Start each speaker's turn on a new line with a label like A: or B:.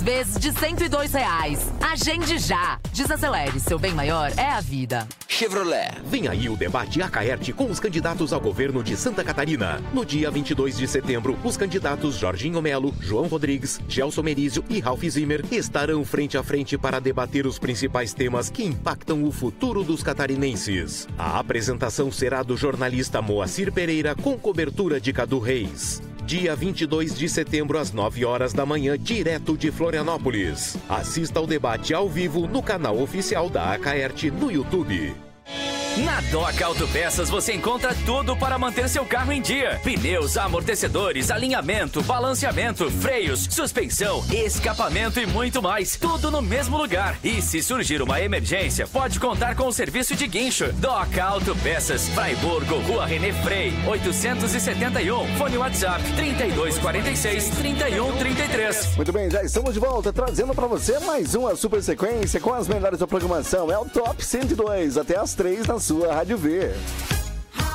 A: vezes de R$102. Agende já. Desacelere, seu bem maior é a vida.
B: Chevrolet.
C: Vem aí o debate Acaerte com os candidatos ao governo de Santa Catarina. No dia 22 de setembro, os candidatos Jorginho Melo, João Rodrigues, Gelson Merizio e Ralph Zimmer estarão frente a frente para debater os principais temas que impactam o futuro dos catarinenses. A apresentação será do jornalista Moacir Pereira com cobertura de Cadu Reis. Dia 22 de setembro, às 9 horas da manhã, direto de Florianópolis. Assista ao debate ao vivo no canal oficial da Acaerte no YouTube.
D: Na Doca Autopeças você encontra tudo para manter seu carro em dia. Pneus, amortecedores, alinhamento, balanceamento, freios, suspensão, escapamento e muito mais. Tudo no mesmo lugar. E se surgir uma emergência, pode contar com o serviço de guincho. Doca Autopeças, Fraiburgo, Rua René Frei, 871. Fone WhatsApp 3246-3133.
E: Muito bem, já estamos de volta, trazendo para você mais uma super sequência com as melhores da programação. É o Top 102, até as 3 na sua Rádio V.